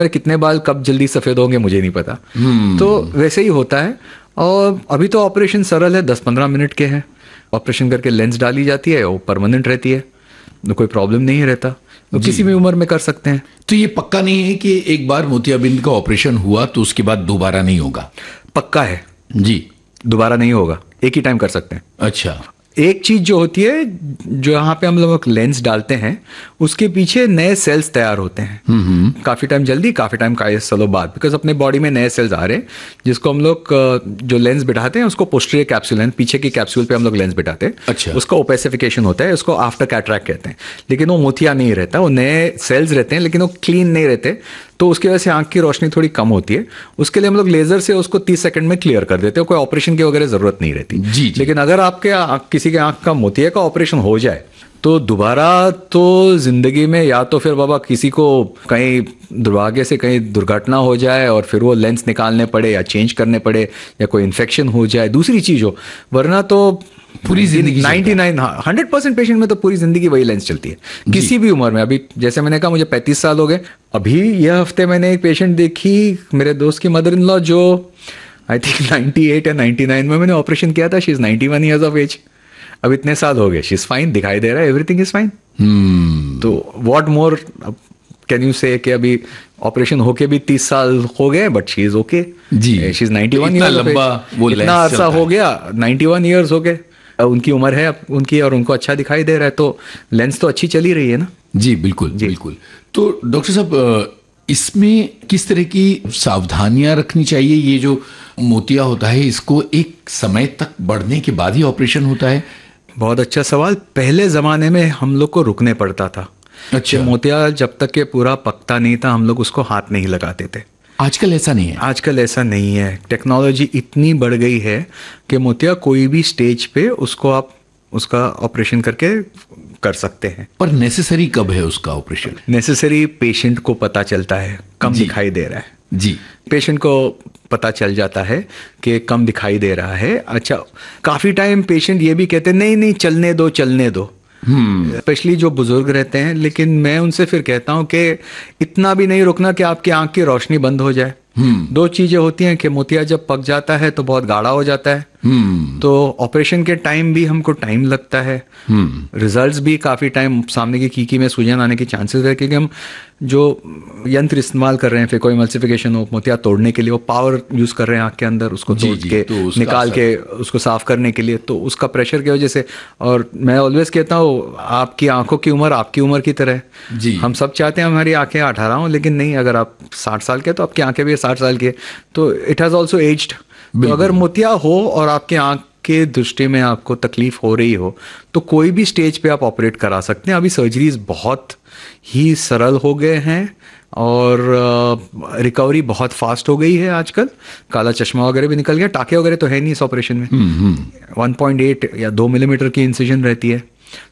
कितने बाल कब जल्दी सफ़ेद होंगे मुझे नहीं पता। तो वैसे ही होता है। और अभी तो ऑपरेशन सरल है, 10-15 मिनट के हैं। ऑपरेशन करके लेंस डाली जाती है, वो परमानेंट रहती है, तो कोई प्रॉब्लम नहीं रहता, तो किसी भी उम्र में कर सकते हैं। तो ये पक्का नहीं है कि एक बार मोतियाबिंद का ऑपरेशन हुआ तो उसके बाद दोबारा नहीं होगा? पक्का है जी, दोबारा नहीं होगा, एक ही टाइम कर सकते हैं। अच्छा। एक चीज जो होती है, जो यहाँ पे हम लोग लेंस डालते हैं उसके पीछे नए सेल्स तैयार होते हैं, काफी टाइम जल्दी, काफी टाइम काफी सालों बाद, बिकॉज अपने बॉडी में नए सेल्स आ रहे हैं, जिसको हम लोग जो लेंस बिठाते हैं उसको पोस्टीरियर कैप्सूल है, पीछे की कैप्सूल पे हम लोग लेंस बिठाते हैं। अच्छा। उसका ओपेसिफिकेशन होता है, उसको आफ्टर कैटरैक्ट कहते हैं। लेकिन वो मोतिया नहीं रहता, वो नए सेल्स रहते हैं, लेकिन वो क्लीन नहीं रहते, तो उसकी वजह से आंख की रोशनी थोड़ी कम होती है। उसके लिए हम लोग लेजर से उसको 30 सेकंड में क्लियर कर देते हैं, कोई ऑपरेशन की वगैरह जरूरत नहीं रहती। जी। लेकिन अगर आपके किसी के आंख का मोतिया का ऑपरेशन हो जाए तो दोबारा तो जिंदगी में या तो फिर बाबा किसी को कहीं दुर्भाग्य से कहीं दुर्घटना हो जाए और फिर वो लेंस निकालने पड़े या चेंज करने पड़े, या कोई इन्फेक्शन हो जाए, दूसरी चीज हो, वरना तो पूरी जिंदगी 100% पेशेंट में तो पूरी जिंदगी वही लेंस चलती है, किसी भी उम्र में। अभी जैसे मैंने कहा मुझे 35 साल हो गए, अभी यह हफ्ते मैंने एक पेशेंट देखी, मेरे दोस्त की मदर इन लॉ, जो आई थिंक 98 या 99 में मैंने ऑपरेशन किया था। She is 91 years of as, अब इतने साल हो गए, शी इज फाइन, दिखाई दे रहा है, एवरीथिंग इज फाइन। तो व्हाट मोर कैन यू से कि अभी ऑपरेशन होके भी 30 साल हो गए, but she is okay ji. She is 91 years of as, इतना अरसा हो गया, 91 ईयर्स हो गए उनकी उम्र है उनकी, और उनको अच्छा दिखाई दे रहा है, तो लेंस तो अच्छी चली रही है ना। जी बिल्कुल जी। बिल्कुल। तो डॉक्टर साहब, इसमें किस तरह की सावधानियां रखनी चाहिए? ये जो मोतिया होता है इसको एक समय तक बढ़ने के बाद ही ऑपरेशन होता है? बहुत अच्छा सवाल। पहले जमाने में हम लोग को रुकने पड़ता था। अच्छा। मोतिया जब तक के पूरा पकता नहीं था हम लोग उसको हाथ नहीं लगाते थे। आजकल ऐसा नहीं है? आजकल ऐसा नहीं है, टेक्नोलॉजी इतनी बढ़ गई है कि मोतिया कोई भी स्टेज पे उसको आप उसका ऑपरेशन करके कर सकते हैं। पर नेसेसरी कब है उसका ऑपरेशन? नेसेसरी पेशेंट को पता चलता है कम दिखाई दे रहा है। जी, पेशेंट को पता चल जाता है कि कम दिखाई दे रहा है। अच्छा, काफी टाइम पेशेंट ये भी कहते हैं नहीं नहीं चलने दो चलने दो, स्पेशली जो बुजुर्ग रहते हैं। लेकिन मैं उनसे फिर कहता हूं कि इतना भी नहीं रुकना कि आपकी आंख की रोशनी बंद हो जाए। दो चीजें होती हैं कि मोतिया जब पक जाता है तो बहुत गाढ़ा हो जाता है, तो ऑपरेशन के टाइम भी हमको टाइम लगता है, रिजल्ट्स भी काफी टाइम, सामने की कीकी में सूजन आने की चांसेस है, क्योंकि हम जो यंत्र इस्तेमाल कर रहे हैं फेको एमल्सिफिकेशन हो मोतिया तोड़ने के लिए, वो पावर यूज कर रहे हैं आंख के अंदर, उसको तोड़ के तो निकाल के उसको साफ करने के लिए, तो उसका प्रेशर की वजह से। और मैं ऑलवेज कहता हूँ आपकी आंखों की उम्र आपकी उम्र की तरह है। हम सब चाहते हैं हमारी आंखें 18 हों, लेकिन नहीं, अगर आप 60 साल के तो आपकी आंखें भी 60 साल की है, तो इट हैज ऑल्सो एज्ड। तो अगर मोतिया हो और आपके आंख के दृष्टि में आपको तकलीफ हो रही हो तो कोई भी स्टेज पे आप ऑपरेट करा सकते हैं। अभी सर्जरीज बहुत ही सरल हो गए हैं और रिकवरी बहुत फास्ट हो गई है आजकल। काला चश्मा वगैरह भी निकल गया, टाके वगैरह तो है नहीं इस ऑपरेशन में। 1.8 या 2 मिलीमीटर की इंसिजन रहती है,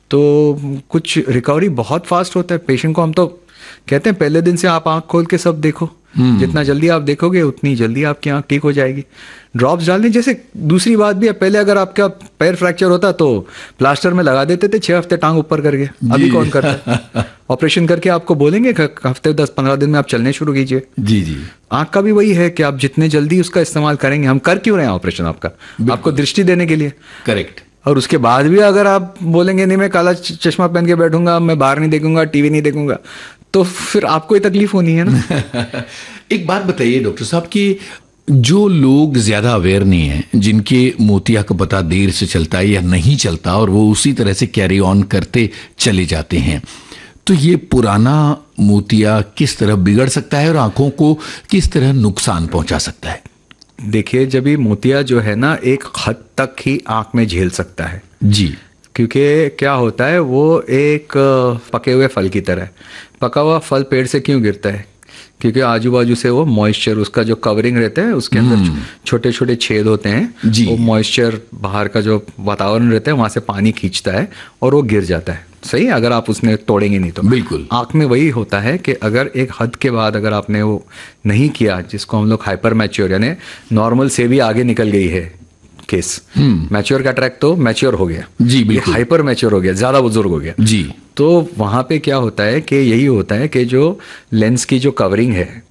तो कुछ रिकवरी बहुत फास्ट होता है। पेशेंट को हम तो कहते हैं पहले दिन से आप आंख खोल के सब देखो, जितना जल्दी आप देखोगे उतनी जल्दी आपकी आंख ठीक हो जाएगी। ड्रॉप्स डालने, जैसे दूसरी बात भी है, पहले अगर आपका पैर फ्रैक्चर होता तो प्लास्टर में लगा देते थे 6 हफ्ते टांग ऊपर करके, अभी कौन करता है? ऑपरेशन करके आपको बोलेंगे हफ्ते 10-15 दिन में आप चलने शुरू कीजिए। जी जी। आंख का भी वही है कि आप जितने जल्दी उसका इस्तेमाल करेंगे, हम कर क्यों रहे हैं ऑपरेशन आपको दृष्टि देने के लिए। करेक्ट। और उसके बाद भी अगर आप बोलेंगे नहीं मैं काला चश्मा पहन के बैठूंगा, मैं बाहर नहीं देखूंगा, टीवी नहीं देखूंगा, तो फिर आपको ही तकलीफ होनी है ना। एक बात बताइए डॉक्टर साहब कि जो लोग ज्यादा अवेयर नहीं है, जिनके मोतिया का पता देर से चलता है या नहीं चलता और वो उसी तरह से कैरी ऑन करते चले जाते हैं, तो ये पुराना मोतिया किस तरह बिगड़ सकता है और आंखों को किस तरह नुकसान पहुंचा सकता है? देखिए, जब ये मोतिया जो है ना एक हद तक ही आंख में झेल सकता है जी, क्योंकि क्या होता है वो एक पके हुए फल की तरह है। पका हुआ फल पेड़ से क्यों गिरता है? क्योंकि आजू बाजू से वो मॉइस्चर, उसका जो कवरिंग रहता है उसके अंदर छोटे छोटे छेद होते हैं जी। वो मॉइस्चर बाहर का जो वातावरण रहता है वहां से पानी खींचता है और वो गिर जाता है। सही, अगर आप उसने तोड़ेंगे नहीं तो। बिल्कुल। आंख में वही होता है कि अगर एक हद के बाद अगर आपने वो नहीं किया, जिसको हम लोग हाइपर मैच्योर, यानी नॉर्मल से भी आगे निकल गई है केस, मैच्योर कैटरैक्ट तो मैच्योर हो गया जी, बिल्कुल। हाइपर मैच्योर हो गया, ज्यादा बुजुर्ग हो गया जी। तो वहां पे क्या होता है कि यही होता है कि जो लेंस की जो कवरिंग है